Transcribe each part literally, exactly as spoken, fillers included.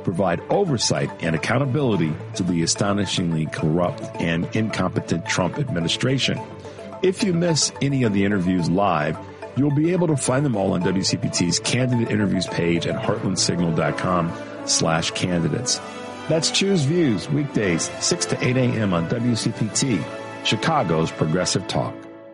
provide oversight and accountability to the astonishingly corrupt and incompetent Trump administration. If you miss any of the interviews live, you'll be able to find them all on W C P T's candidate interviews page at heartlandsignal.com slash candidates. That's Choose Views, weekdays, six to eight a.m. on W C P T, Chicago's Progressive Talk.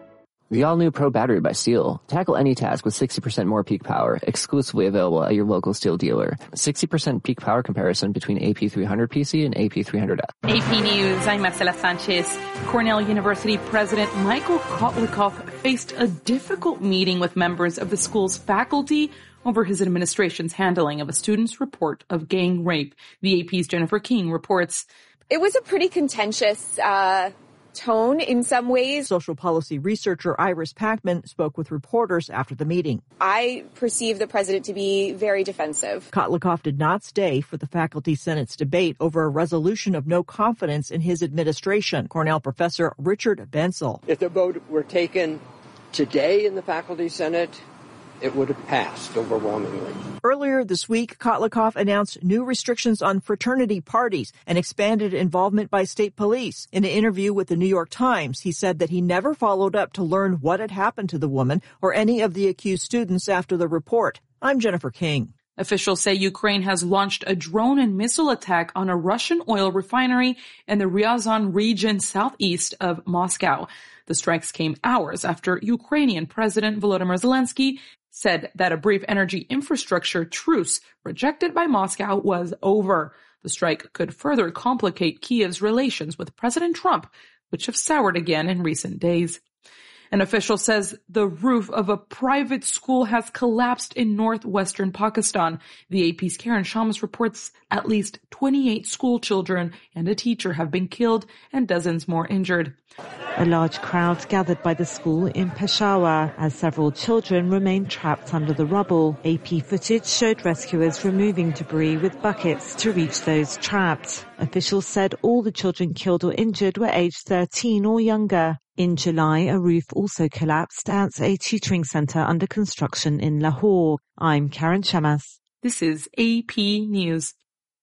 The all-new Pro Battery by STIHL. Tackle any task with sixty percent more peak power, exclusively available at your local STIHL dealer. sixty percent peak power comparison between A P three hundred P C and A P three hundred F. A P News, I'm Marcela Sanchez. Cornell University President Michael Kotlikoff faced a difficult meeting with members of the school's faculty over his administration's handling of a student's report of gang rape. The A P's Jennifer King reports. It was a pretty contentious uh tone in some ways. Social policy researcher Iris Packman spoke with reporters after the meeting. I perceive the president to be very defensive. Kotlikoff did not stay for the Faculty Senate's debate over a resolution of no confidence in his administration. Cornell professor Richard Bensel. If the vote were taken today in the Faculty Senate, it would have passed overwhelmingly. Earlier this week, Kotlikoff announced new restrictions on fraternity parties and expanded involvement by state police. In an interview with the New York Times, he said that he never followed up to learn what had happened to the woman or any of the accused students after the report. I'm Jennifer King. Officials say Ukraine has launched a drone and missile attack on a Russian oil refinery in the Ryazan region southeast of Moscow. The strikes came hours after Ukrainian President Volodymyr Zelensky said that a brief energy infrastructure truce rejected by Moscow was over. The strike could further complicate Kiev's relations with President Trump, which have soured again in recent days. An official says the roof of a private school has collapsed in northwestern Pakistan. The A P's Karen Shamas reports at least twenty-eight school children and a teacher have been killed and dozens more injured. A large crowd gathered by the school in Peshawar as several children remained trapped under the rubble. A P footage showed rescuers removing debris with buckets to reach those trapped. Officials said all the children killed or injured were aged thirteen or younger. In July, a roof also collapsed at a tutoring centre under construction in Lahore. I'm Karen Shamas. This is A P News.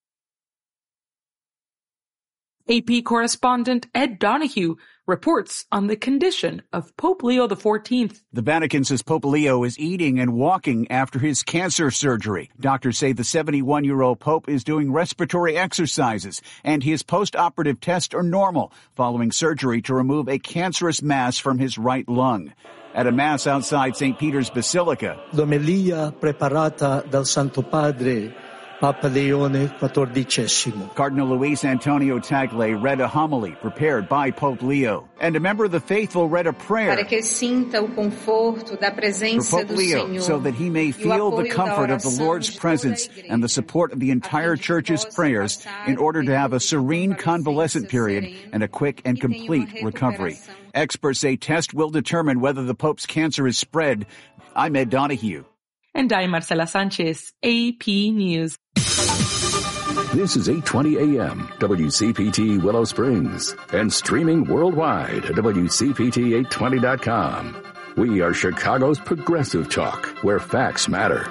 A P correspondent Ed Donahue reports on the condition of Pope Leo the fourteenth. The Vatican says Pope Leo is eating and walking after his cancer surgery. Doctors say the seventy-one-year-old Pope is doing respiratory exercises, and his post-operative tests are normal following surgery to remove a cancerous mass from his right lung. At a mass outside Saint Peter's Basilica, L'omelia preparata dal Santo Padre Papa Leone quattordicesimo. Cardinal Luis Antonio Tagle read a homily prepared by Pope Leo, and a member of the faithful read a prayer para que sinta o conforto da presença for Pope do Leo, Senhor, so that he may feel the comfort of the Lord's presence and the support of the entire Church's prayers in order to have a serene convalescent period and a quick and complete recovery. Experts say tests will determine whether the Pope's cancer is spread. I'm Ed Donahue. And I'm Marcela Sanchez, A P News. This is eight twenty a.m. W C P T Willow Springs and streaming worldwide at W C P T eight twenty dot com. We are Chicago's Progressive Talk, where facts matter.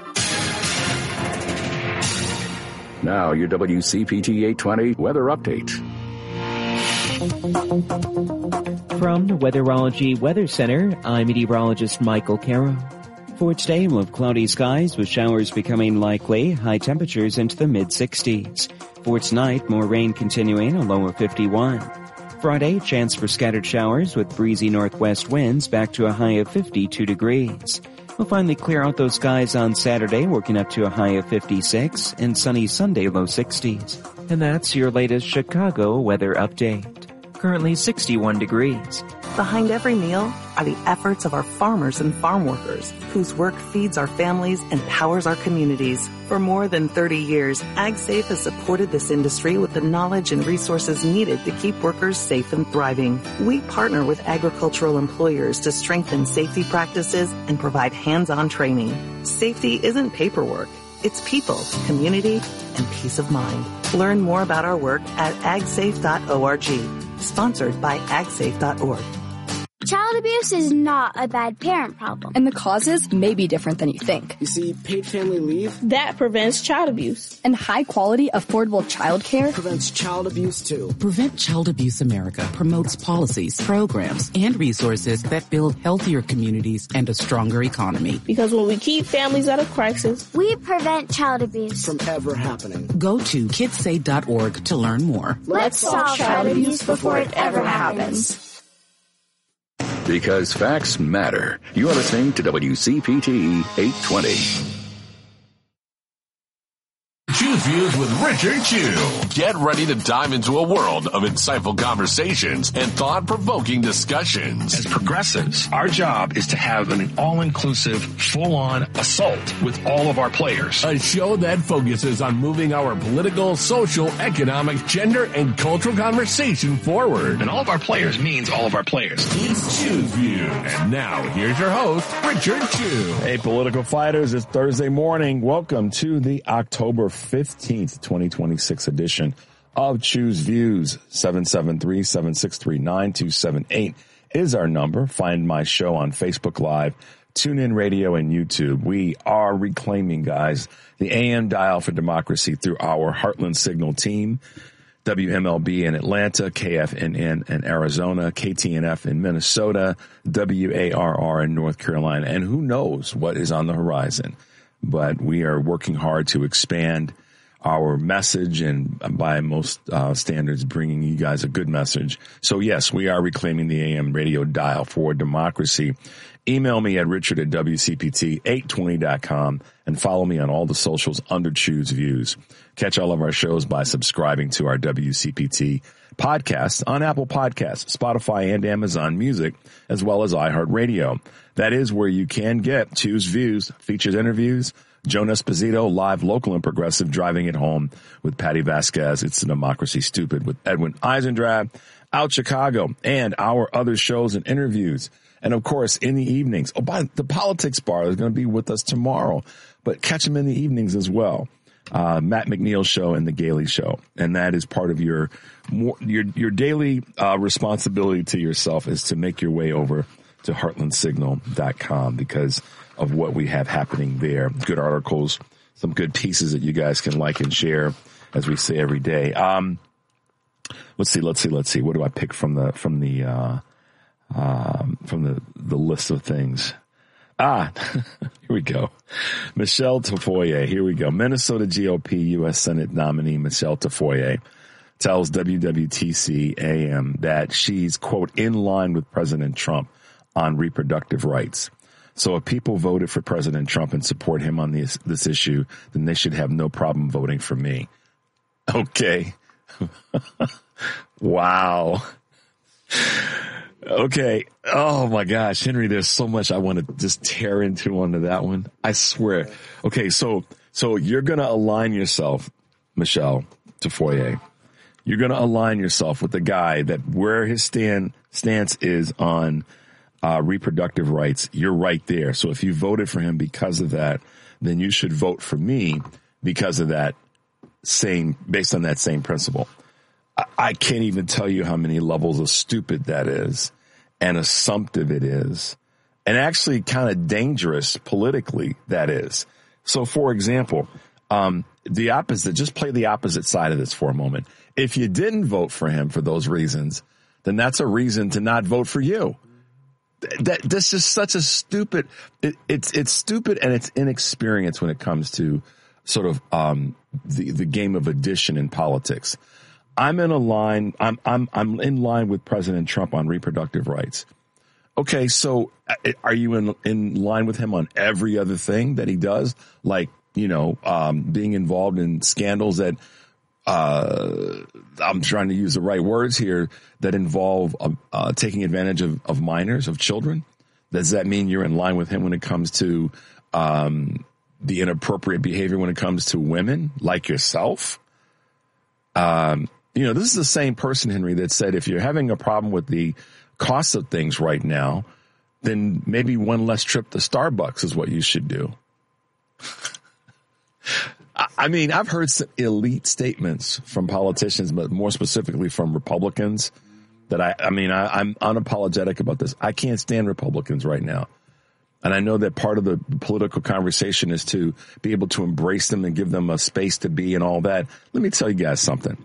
Now your W C P T eight twenty weather update. From the Weatherology Weather Center, I'm meteorologist Michael Caro. For today, we'll have cloudy skies with showers becoming likely, high temperatures into the mid-sixties. For tonight, more rain continuing, a low of fifty-one. Friday, chance for scattered showers with breezy northwest winds back to a high of fifty-two degrees. We'll finally clear out those skies on Saturday, working up to a high of fifty-six, and sunny Sunday, low sixties. And that's your latest Chicago weather update. Currently sixty-one degrees. Behind every meal are the efforts of our farmers and farm workers, whose work feeds our families and powers our communities. For more than thirty years, AgSafe has supported this industry with the knowledge and resources needed to keep workers safe and thriving. We partner with agricultural employers to strengthen safety practices and provide hands-on training. Safety isn't paperwork. It's people, community, and peace of mind. Learn more about our work at ag safe dot org. Sponsored by ag safe dot org. Child abuse is not a bad parent problem. And the causes may be different than you think. You see, paid family leave, that prevents child abuse. And high-quality, affordable childcare prevents child abuse, too. Prevent Child Abuse America promotes policies, programs, and resources that build healthier communities and a stronger economy. Because when we keep families out of crisis, we prevent child abuse from ever happening. Go to kids say dot org to learn more. Let's solve child abuse before it ever happens. Because facts matter. You are listening to W C P T eight twenty. Choose Views with Richard Chew. Get ready to dive into a world of insightful conversations and thought-provoking discussions. As progressives, our job is to have an all-inclusive, full-on assault with all of our players. A show that focuses on moving our political, social, economic, gender, and cultural conversation forward. And all of our players means all of our players. It's Choose Views. And now, here's your host, Richard Chew. Hey, political fighters, it's Thursday morning. Welcome to the October fifteenth, twenty twenty-six edition of Choose Views. Seven seven three, seven six three, nine two seven eight is our number. Find my show on Facebook Live, TuneIn Radio, and YouTube. We are reclaiming, guys, the A M dial for democracy through our Heartland Signal team. W M L B in Atlanta, K F N N in Arizona, K T N F in Minnesota, W A R R in North Carolina, and who knows what is on the horizon. But we are working hard to expand our message and by most uh, standards, bringing you guys a good message. So, yes, we are reclaiming the A M radio dial for democracy. Email me at richard at W C P T eight twenty dot com and follow me on all the socials under Choose Views. Catch all of our shows by subscribing to our W C P T podcast on Apple Podcasts, Spotify, and Amazon Music, as well as iHeartRadio. That is where you can get Choose Views, featured interviews, Joan Esposito, live, local, and progressive, driving it home with Patty Vasquez. It's the Democracy Stupid with Edwin Eisendrath, Out Chicago, and our other shows and interviews. And, of course, in the evenings. Oh, by the Politics Bar is going to be with us tomorrow, but catch them in the evenings as well. Uh, Matt McNeil's show and The Gailey Show. And that is part of your more, your your daily uh, responsibility to yourself is to make your way over to heartland signal dot com because of what we have happening there. Good articles, some good pieces that you guys can like and share, as we say every day. Um, let's see, let's see, let's see. What do I pick from the from the uh, um, from the the list of things? Ah, here we go. Michelle Tafoya. Here we go. Minnesota G O P U S Senate nominee Michelle Tafoya tells W W T C A M that she's, quote, in line with President Trump on reproductive rights. So if people voted for President Trump and support him on this, this issue, then they should have no problem voting for me. Okay. Wow. Okay. Oh my gosh, Henry, there's so much I want to just tear into onto that one. I swear. Okay. So, so you're going to align yourself, Michelle Tafoya. You're going to align yourself with the guy that where his stand stance is on uh, reproductive rights. You're right there. So if you voted for him because of that, then you should vote for me because of that same, based on that same principle. I, I can't even tell you how many levels of stupid that is and assumptive it is and actually kind of dangerous politically that is. So for example, um, the opposite, just play the opposite side of this for a moment. If you didn't vote for him for those reasons, then that's a reason to not vote for you. That that's just such a stupid. It, it's it's stupid and it's inexperience when it comes to sort of um, the the game of addition in politics. I'm in a line. I'm I'm I'm in line with President Trump on reproductive rights. Okay, so are you in in line with him on every other thing that he does? Like, you know, um, being involved in scandals that. Uh, I'm trying to use the right words here that involve uh, uh, taking advantage of, of minors, of children. Does that mean you're in line with him when it comes to um, the inappropriate behavior when it comes to women like yourself? Um, you know, this is the same person, Henry, that said if you're having a problem with the cost of things right now, then maybe one less trip to Starbucks is what you should do. I mean, I've heard some elite statements from politicians, but more specifically from Republicans, that I, I mean, I, I'm unapologetic about this. I can't stand Republicans right now. And I know that part of the political conversation is to be able to embrace them and give them a space to be and all that. Let me tell you guys something.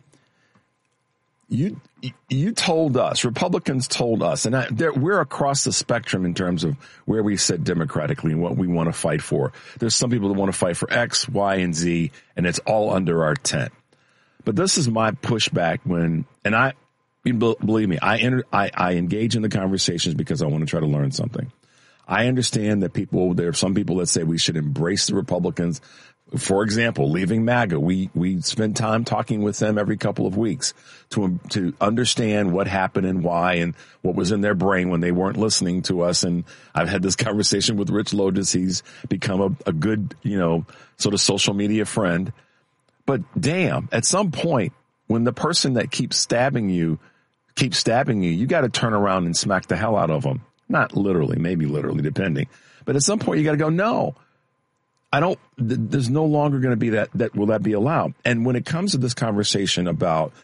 You you told us, Republicans told us, and I, we're across the spectrum in terms of where we sit democratically and what we want to fight for. There's some people that want to fight for X, Y, and Z, and it's all under our tent. But this is my pushback when, and I, believe me, I, enter, I, I engage in the conversations because I want to try to learn something. I understand that people, there are some people that say we should embrace the Republicans. For example, leaving MAGA, we, we spend time talking with them every couple of weeks to, to understand what happened and why and what was in their brain when they weren't listening to us. And I've had this conversation with Rich Lotus. He's become a, a good, you know, sort of social media friend. But damn, at some point, when the person that keeps stabbing you keeps stabbing you, you got to turn around and smack the hell out of them. Not literally, maybe literally, depending. But at some point, you got to go, no, I don't, th- there's no longer going to be that, that, will that be allowed? And when it comes to this conversation about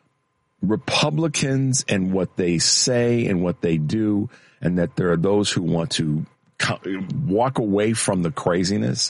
Republicans and what they say and what they do, and that there are those who want to co- walk away from the craziness,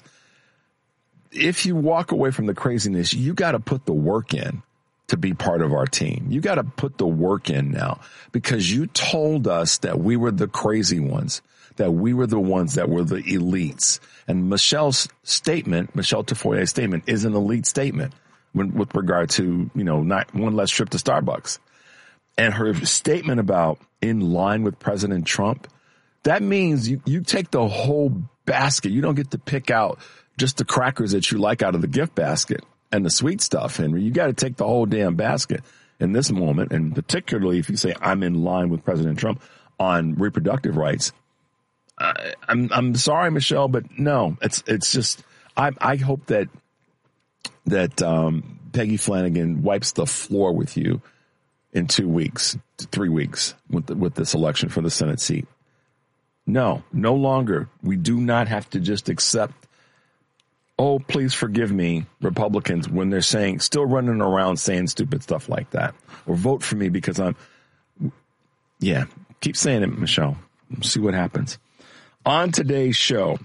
if you walk away from the craziness, you got to put the work in to be part of our team. You got to put the work in now, because you told us that we were the crazy ones, that we were the ones that were the elites. And Michelle's statement, Michelle Tafoya's statement, is an elite statement when, with regard to, you know, not one less trip to Starbucks. And her statement about in line with President Trump, that means you, you take the whole basket. You don't get to pick out just the crackers that you like out of the gift basket and the sweet stuff, Henry. You got to take the whole damn basket in this moment. And particularly if you say I'm in line with President Trump on reproductive rights. I, I'm, I'm sorry, Michelle, but no, it's, it's just, I, I hope that, that, um, Peggy Flanagan wipes the floor with you in two weeks, three weeks with the, with this election for the Senate seat. No, no longer. We do not have to just accept, oh, please forgive me, Republicans, when they're saying, still running around saying stupid stuff like that, or vote for me because I'm, yeah, keep saying it, Michelle. See what happens. On today's show,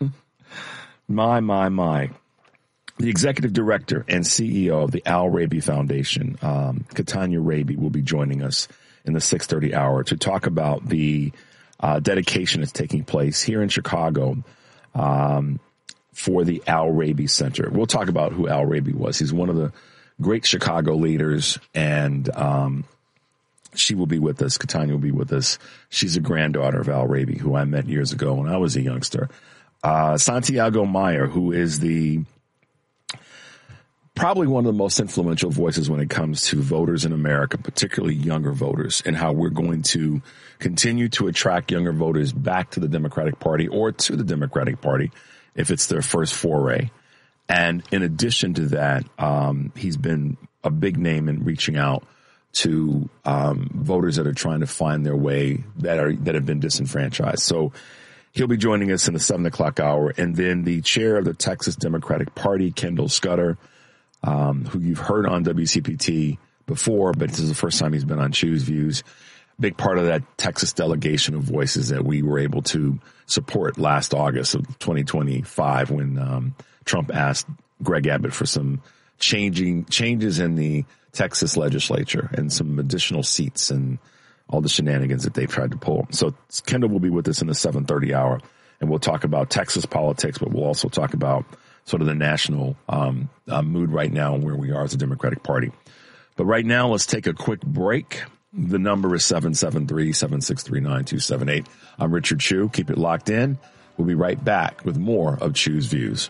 my, my, my, the executive director and C E O of the Al Raby Foundation, um, Katanya Raby, will be joining us in the six thirty hour to talk about the uh, dedication that's taking place here in Chicago, um, for the Al Raby Center. We'll talk about who Al Raby was. He's one of the great Chicago leaders, and um, she will be with us. Katanya will be with us. She's a granddaughter of Al Raby, who I met years ago when I was a youngster. Uh, Santiago Meyer, who is the probably one of the most influential voices when it comes to voters in America, particularly younger voters, and how we're going to continue to attract younger voters back to the Democratic Party or to the Democratic Party if it's their first foray. And in addition to that, um, he's been a big name in reaching out to um, voters that are trying to find their way, that are that have been disenfranchised. So he'll be joining us in the seven o'clock hour. And then the chair of the Texas Democratic Party, Kendall Scudder, um, who you've heard on W C P T before, but this is the first time he's been on Choose Views. Big part of that Texas delegation of voices that we were able to support last August of twenty twenty-five when um, Trump asked Greg Abbott for some changing changes in the Texas legislature and some additional seats and all the shenanigans that they've tried to pull. So Kendall will be with us in the seven thirty hour, and we'll talk about Texas politics, but we'll also talk about sort of the national um, uh, mood right now and where we are as a Democratic Party. But right now, let's take a quick break. The number is seven seven three, seven six three, nine two seven eight. I'm Richard Chu. Keep it locked in. We'll be right back with more of Choose Views.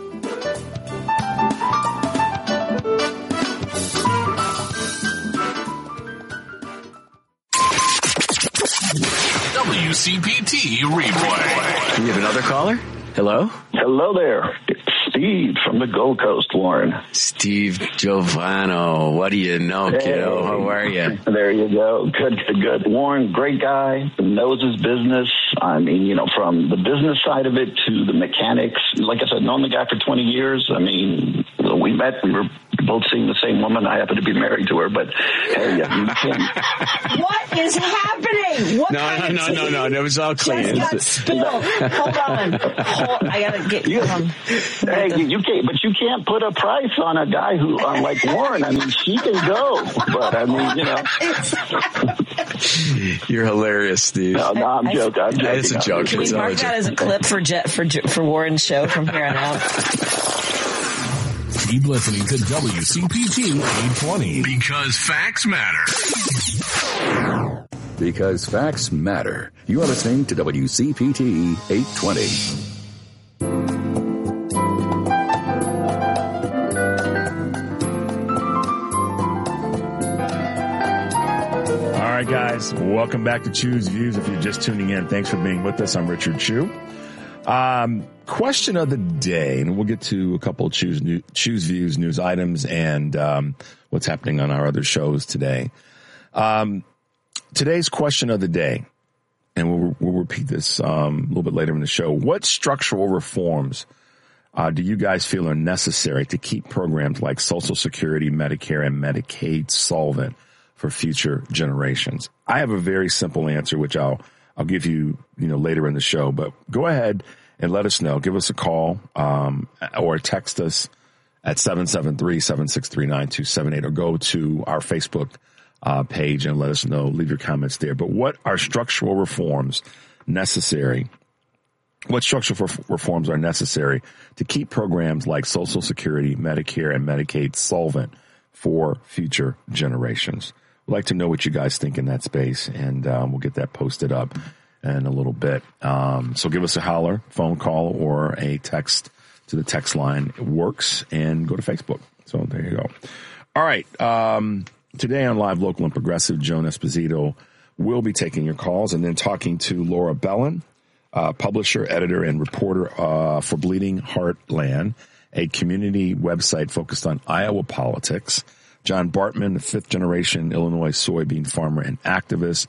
W C P T replay. We have another caller? Hello? Hello there. It's Steve from the Gold Coast, Warren. Steve Giovano. What do you know, hey. Kiddo? How are you? There you go. Good, good, good. Warren, great guy, knows his business. I mean, you know, from the business side of it to the mechanics. Like I said, known the guy for twenty years. I mean, we met, we were both seeing the same woman. I happen to be married to her, but hey, yeah, you can. What is happening? What no, kind no, of no, no, no. It was all clean. Just got spilled. Hold on. Hold, I gotta get you. Um, hey, you, you can't, but you can't put a price on a guy who, on like Warren. I mean, she can go, but I mean, you know. You're hilarious, Steve. No, no, I'm joking. I'm joking. It's a joke. Can we mark that as a clip for Jet for for Warren's show from here on out? Keep listening to W C P T eight twenty because facts matter. Because facts matter. You are listening to W C P T eight twenty. All right, guys, welcome back to Choose Views. If you're just tuning in, thanks for being with us. I'm Richard Chu. Um, question of the day, and we'll get to a couple of Choose new, Choose Views news items and um, what's happening on our other shows today. Um, today's question of the day, and we'll, we'll repeat this um, a little bit later in the show. What structural reforms uh, do you guys feel are necessary to keep programs like Social Security, Medicare, and Medicaid solvent for future generations? I have a very simple answer, which I'll I'll give you, you know, later in the show, but go ahead and let us know. Give us a call, um, or text us at seven seven three, seven six three, nine two seven eight, or go to our Facebook uh, page and let us know. Leave your comments there. But what are structural reforms necessary? What structural reforms are necessary to keep programs like Social Security, Medicare, and Medicaid solvent for future generations? We'd like to know what you guys think in that space, and um, we'll get that posted up in a little bit. Um, so give us a holler, phone call, or a text to the text line. It works, and go to Facebook. So there you go. All right. Um, today on Live, Local, and Progressive, Joan Esposito will be taking your calls and then talking to Laura Bellin, uh, publisher, editor, and reporter uh, for Bleeding Heartland, a community website focused on Iowa politics. John Bartman, the fifth-generation Illinois soybean farmer and activist.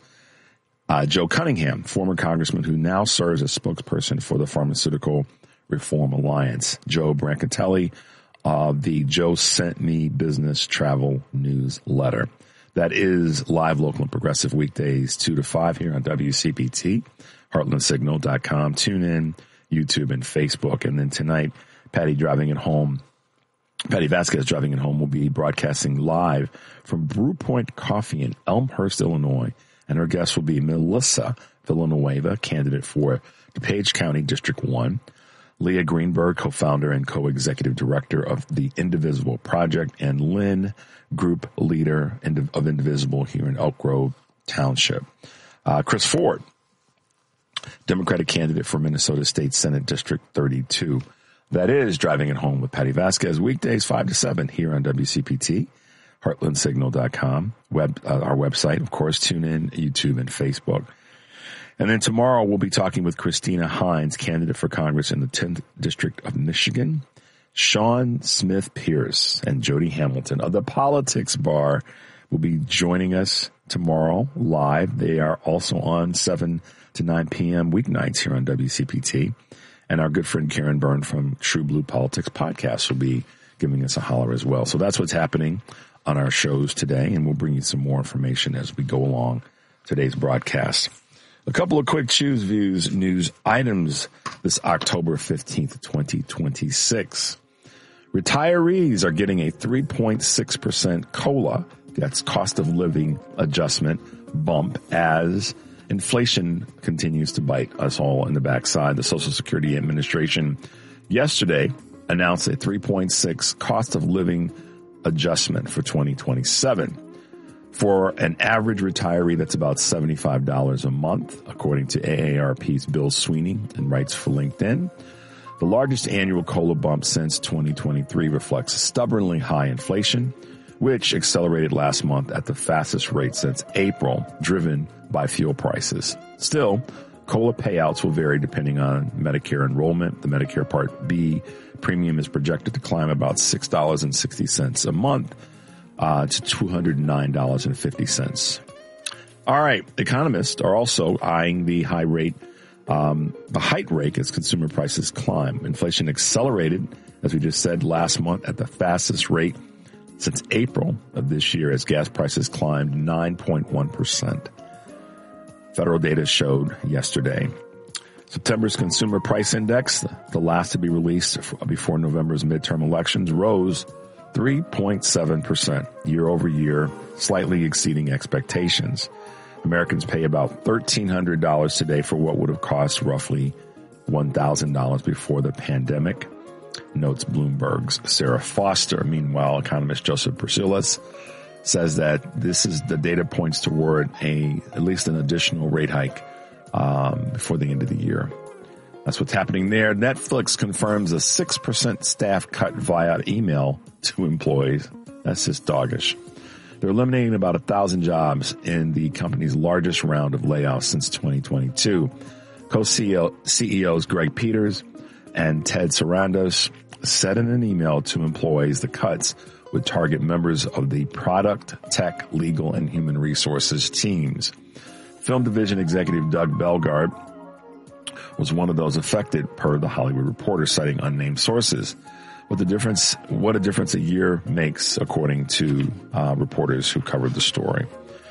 Uh, Joe Cunningham, former congressman who now serves as spokesperson for the Pharmaceutical Reform Alliance. Joe Brancatelli of the Joe Sent Me Business Travel Newsletter. That is Live, Local, and Progressive weekdays two to five here on W C P T, heartland signal dot com. Tune in, YouTube, and Facebook. And then tonight, Patty driving it home. Patty Vasquez driving it home will be broadcasting live from Brew Point Coffee in Elmhurst, Illinois. And her guest will be Melissa Villanueva, candidate for DuPage County District one. Leah Greenberg, co-founder and co-executive director of the Indivisible Project, and Lynn, group leader of Indivisible here in Elk Grove Township. Uh, Chris Ford, Democratic candidate for Minnesota State Senate District thirty-two. That is Driving It Home with Patty Vasquez, weekdays five to seven here on W C P T, heartland signal dot com, web, uh, our website, of course, tune in, YouTube, and Facebook. And then tomorrow we'll be talking with Christina Hines, candidate for Congress in the tenth District of Michigan. Sean Smith Pierce and Jody Hamilton of the Politics Bar will be joining us tomorrow live. They are also on seven to nine p.m. weeknights here on W C P T. And our good friend Karen Byrne from True Blue Politics Podcast will be giving us a holler as well. So that's what's happening on our shows today, and we'll bring you some more information as we go along today's broadcast. A couple of quick Choose Views news items this October fifteenth, twenty twenty-six. Retirees are getting a three point six percent COLA, that's cost of living adjustment bump, as inflation continues to bite us all in the backside. The Social Security Administration yesterday announced a three point six cost of living adjustment for twenty twenty-seven. For an average retiree, that's about seventy-five dollars a month, according to A A R P's Bill Sweeney and writes for LinkedIn. The largest annual COLA bump since twenty twenty-three reflects stubbornly high inflation, which accelerated last month at the fastest rate since April, driven by fuel prices. Still, COLA payouts will vary depending on Medicare enrollment. The Medicare Part B premium is projected to climb about six dollars and sixty cents a month uh, to two hundred nine dollars and fifty cents. All right. Economists are also eyeing the high rate, um, the height rate as consumer prices climb. Inflation accelerated, as we just said, last month at the fastest rate since April of this year as gas prices climbed nine point one percent. Federal data showed yesterday. September's Consumer Price Index, the last to be released before November's midterm elections, rose three point seven percent year over year, slightly exceeding expectations. Americans pay about thirteen hundred dollars today for what would have cost roughly one thousand dollars before the pandemic, notes Bloomberg's Sarah Foster. Meanwhile, economist Joseph Bersilas says that this is the data points toward a at least an additional rate hike um, before the end of the year. That's what's happening there. Netflix confirms a six percent staff cut via email to employees. That's just doggish. They're eliminating about a thousand jobs in the company's largest round of layoffs since twenty twenty-two. Co-C E Os Greg Peters and Ted Sarandos said in an email to employees the cuts would target members of the product, tech, legal, and human resources teams. Film division executive Doug Belgard was one of those affected, per the Hollywood Reporter, citing unnamed sources. What the difference, what a difference a year makes, according to uh, reporters who covered the story.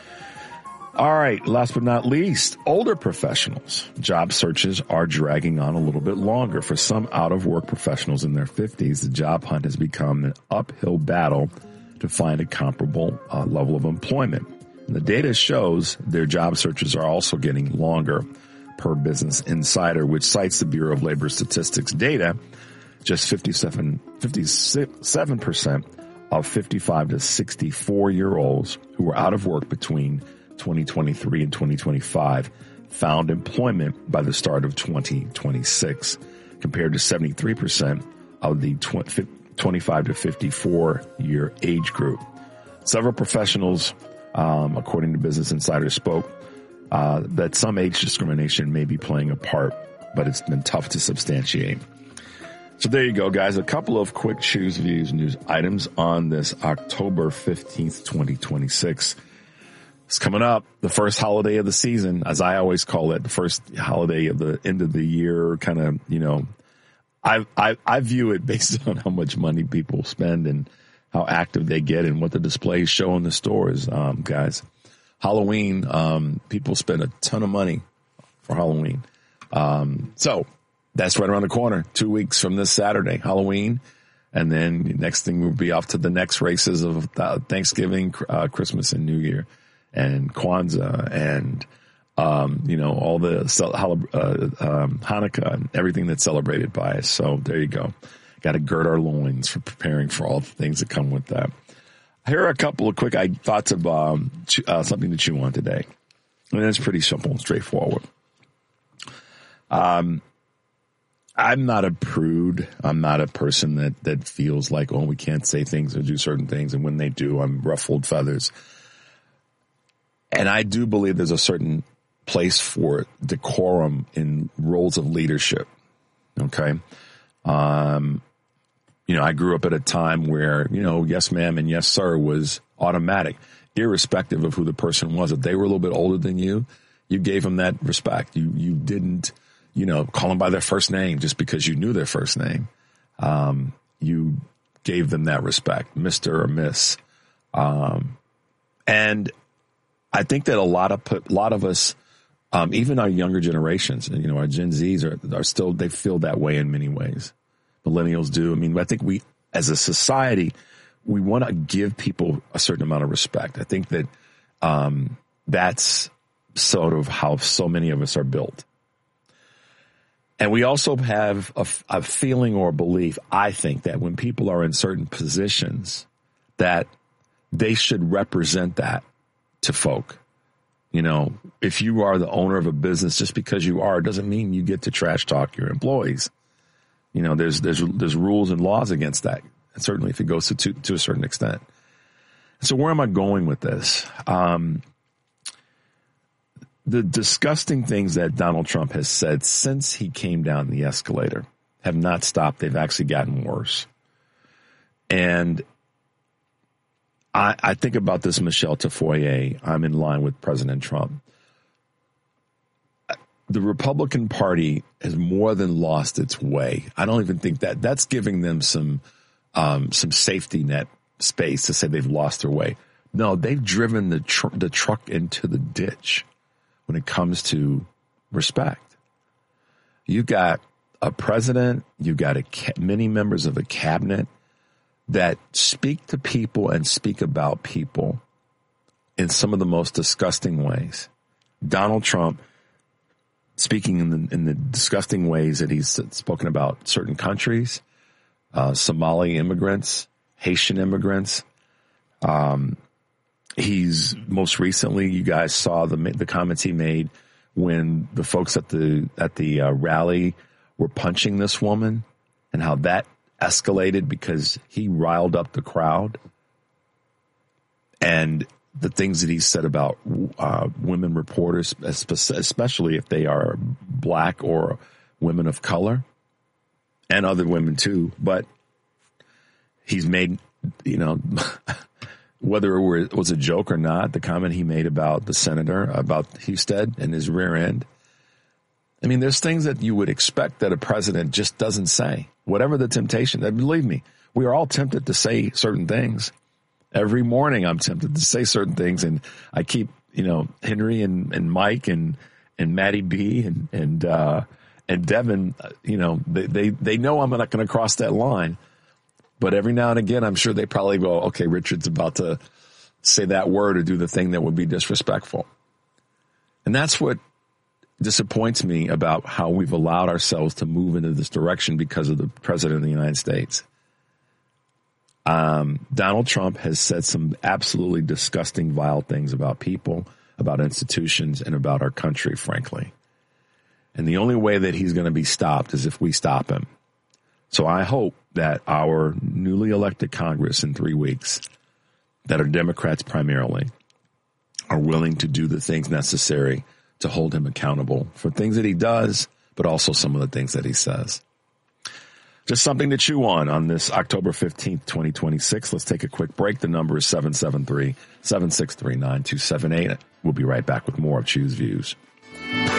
All right, last but not least, older professionals. Job searches are dragging on a little bit longer. For some out-of-work professionals in their fifties, the job hunt has become an uphill battle to find a comparable uh, level of employment. And the data shows their job searches are also getting longer, per Business Insider, which cites the Bureau of Labor Statistics data. Just fifty-seven, fifty-seven percent of fifty-five to sixty-four-year-olds who were out of work between twenty twenty-three and twenty twenty-five found employment by the start of twenty twenty-six, compared to seventy-three percent of the twenty-five to fifty-four-year age group. Several professionals, um, according to Business Insider, spoke uh, that some age discrimination may be playing a part, but it's been tough to substantiate. So there you go, guys. A couple of quick Choose Views news items on this October fifteenth, twenty twenty-six. It's coming up, the first holiday of the season, as I always call it, the first holiday of the end of the year, kind of, you know, I, I, I view it based on how much money people spend and how active they get and what the displays show in the stores, um, guys. Halloween, um, people spend a ton of money for Halloween. Um, so that's right around the corner, two weeks from this Saturday, Halloween. And then the next thing will be off to the next races of Thanksgiving, uh, Christmas, and New Year, and Kwanzaa, and, um, you know, all the uh, um, Hanukkah and everything that's celebrated by us. So there you go. Got to gird our loins for preparing for all the things that come with that. Here are a couple of quick thoughts of um, uh, something to chew on today. And it's pretty simple and straightforward. Um, I'm not a prude. I'm not a person that, that feels like, oh, we can't say things or do certain things. And when they do, I'm ruffled feathers. And I do believe there's a certain place for decorum in roles of leadership. Okay. Um, you know, I grew up at a time where, you know, yes, ma'am, and yes, sir was automatic, irrespective of who the person was. If they were a little bit older than you, you gave them that respect. You, you didn't, you know, call them by their first name just because you knew their first name. Um, you gave them that respect, Mister or Miss. Um, and I think that a lot of, a lot of us, um, even our younger generations, you know, our Gen Zs are, are still, they feel that way in many ways. Millennials do. I mean, I think we, as a society, we want to give people a certain amount of respect. I think that, um, that's sort of how so many of us are built. And we also have a, a feeling or a belief, I think, that when people are in certain positions, that they should represent that to folk. You know, if you are the owner of a business, just because you are, doesn't mean you get to trash talk your employees. You know, there's there's there's rules and laws against that, and certainly if it goes to to, to a certain extent. So where am I going with this? Um, the disgusting things that Donald Trump has said since he came down the escalator have not stopped. They've actually gotten worse. And I, I think about this Michelle Tafoye. I'm in line with President Trump. The Republican Party has more than lost its way. I don't even think that that's giving them some um, some safety net space to say they've lost their way. No, they've driven the tr- the truck into the ditch when it comes to respect. You got a president, you got a ca- many members of a cabinet that speak to people and speak about people in some of the most disgusting ways. Donald Trump speaking in the, in the disgusting ways that he's spoken about certain countries, uh, Somali immigrants, Haitian immigrants. Um, he's most recently, you guys saw the the comments he made when the folks at the at the uh, rally were punching this woman, and how that escalated because he riled up the crowd, and the things that he said about uh, women reporters, especially if they are black or women of color, and other women too. But he's made, you know, whether it was a joke or not, the comment he made about the senator, about Husted and his rear end. I mean, there's things that you would expect that a president just doesn't say. Whatever the temptation, believe me, we are all tempted to say certain things. Every morning I'm tempted to say certain things, and I keep, you know, Henry and, and Mike and, and Maddie B and, and, uh, and Devin, you know, they, they, they know I'm not going to cross that line. But every now and again, I'm sure they probably go, okay, Richard's about to say that word or do the thing that would be disrespectful. And that's what disappoints me about how we've allowed ourselves to move into this direction because of the president of the United States. Um, Donald Trump has said some absolutely disgusting, vile things about people, about institutions, and about our country, frankly. And the only way that he's going to be stopped is if we stop him. So I hope that our newly elected Congress in three weeks, that are Democrats primarily, are willing to do the things necessary to hold him accountable for things that he does, but also some of the things that he says. Just something to chew on on this October fifteenth, twenty twenty-six. Let's take a quick break. The number is seven seven three, seven six three, nine two seven eight. We'll be right back with more of Choose Views.